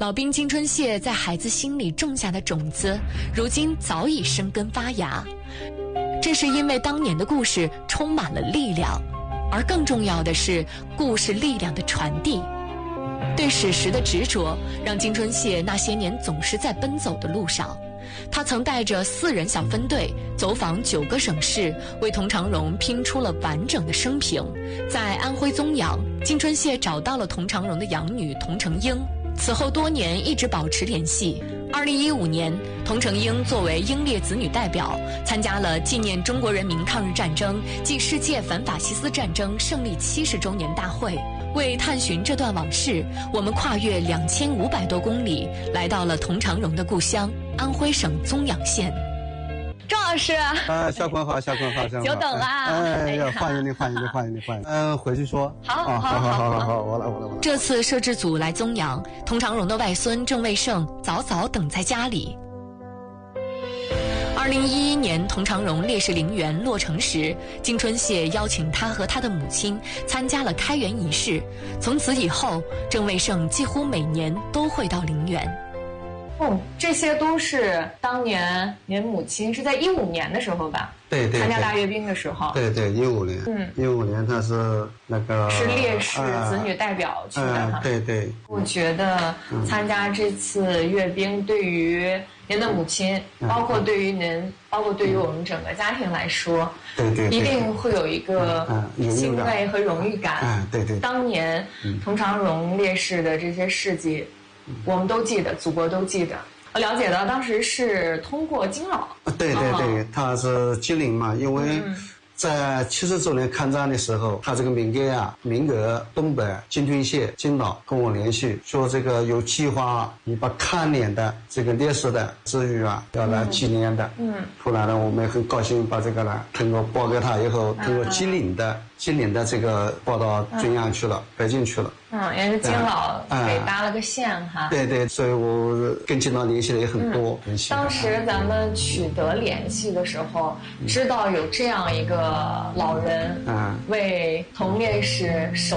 老兵金春谢在孩子心里种下的种子，如今早已生根发芽。这是因为当年的故事充满了力量，而更重要的是故事力量的传递。对史实的执着，让金春谢那些年总是在奔走的路上。他曾带着4人小分队走访9个省市，为童长荣拼出了完整的生平。在安徽枞阳，金春谢找到了童长荣的养女童成英，此后多年一直保持联系。2015年，童成英作为英烈子女代表，参加了纪念中国人民抗日战争暨世界反法西斯战争胜利70周年大会。为探寻这段往事，我们跨越2500多公里，来到了童长荣的故乡安徽省枞阳县。郑老师， 小坤好，小坤好， 久等啊！ 欢迎你。回去说。 好， 我来。 这次摄制组来枞阳，童长荣的外孙郑卫胜早等在家里。2011年，童长荣烈士陵园落成时，金春谢邀请他和他的母亲参加了开园仪式。从此以后，郑卫胜几乎每年都会到陵园。 这些都是当年您母亲是在15年的时候吧？ 对， 参加大阅兵的时候。 对，15年。15年他是那个是烈士子女代表去的哈。 对。 我觉得参加这次阅兵对于您的母亲，包括对于您，包括对于我们整个家庭来说， 对， 一定会有一个欣慰和荣誉感。 对。 当年童长荣烈士的这些事迹，我们都记得，祖国都记得。我了解到当时是通过金老。 对，他是金陵嘛，因为在70周年抗战的时候，他这个民革东北金春谢金老跟我联系，说这个有计划你把抗联的这个烈士的之余要来纪念的。后来呢，我们很高兴把这个呢通过报给他以后，通过金陵的这个报到中央去了，北京去了。 也是金老给搭了个线哈。 对，所以我跟金老联系的也很多。 当时咱们取得联系的时候，知道有这样一个老人为同烈士守